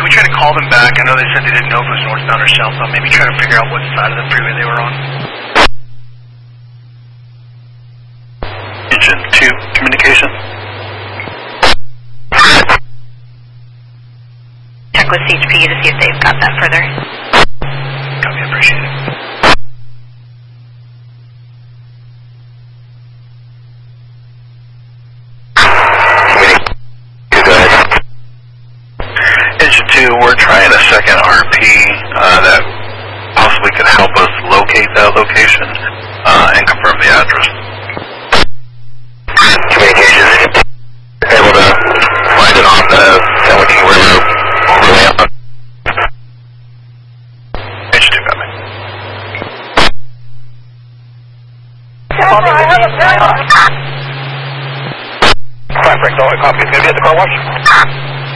we try to call them back? I know they said they didn't know if it was northbound or southbound. Maybe try to figure out what side of the freeway they were on. Engine 2, communication. Check with CHP to see if they've got that further. Copy, appreciate it. Engine 2, we're trying a second RP that possibly could help us locate that location and confirm the address. Communications able to find it on the San Joaquin River overlay. Engine 2, got me. Fire break, copy. It's going to be at the car wash.